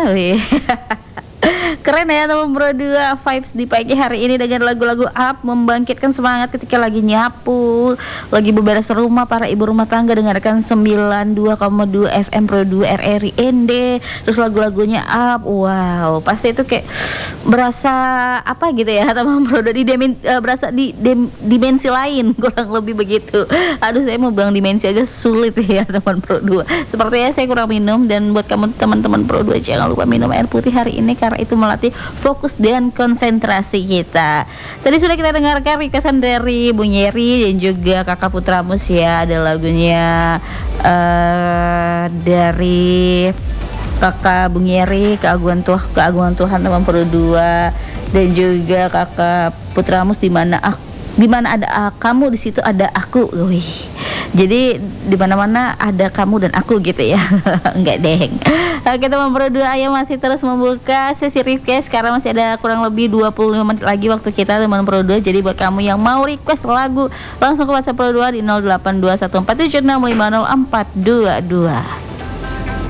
Wih. Keren ya teman Pro 2, vibes di pagi hari ini dengan lagu-lagu up membangkitkan semangat ketika lagi nyapu, lagi beberes rumah. Para ibu rumah tangga dengarkan 92,2 FM Pro 2 RRI ND. Terus lagu-lagunya up, wow, pasti itu kayak berasa apa gitu ya teman Pro 2, berasa di dimensi lain, kurang lebih begitu. Aduh, saya mau bilang dimensi aja sulit ya teman Pro 2. Sepertinya saya kurang minum, dan buat kamu teman-teman Pro 2 jangan lupa minum air putih hari ini karena itu melatih fokus dan konsentrasi kita. Tadi sudah kita dengarkan requestan dari Bung Yeri dan juga Kakak Putra Mus ya. Ada lagunya dari Kakak Bung Yeri, keagungan Tuhan teman Pro 2, dan juga Kakak Putra Mus, di mana ada kamu di situ ada aku. Wih. Jadi di mana-mana ada kamu dan aku gitu ya. Enggak deng. Oke teman Pro 2, ayo masih terus membuka sesi request karena masih ada kurang lebih 25 menit lagi waktu kita teman Pro 2. Jadi buat kamu yang mau request lagu langsung ke WhatsApp Pro 2 di 082147650422.